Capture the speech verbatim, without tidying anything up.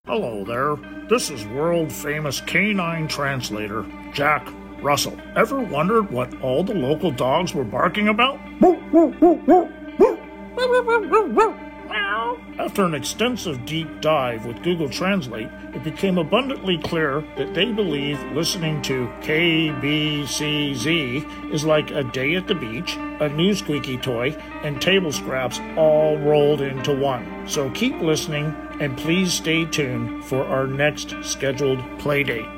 Hello there. This is world-famous canine translator, Jack Russell. Ever wondered what all the local dogs were barking about? After an extensive deep dive with Google Translate, it became abundantly clear that they believe listening to K B C Z is like a day at the beach, a new squeaky toy, and table scraps all rolled into one. So keep listening, and please stay tuned for our next scheduled playdate.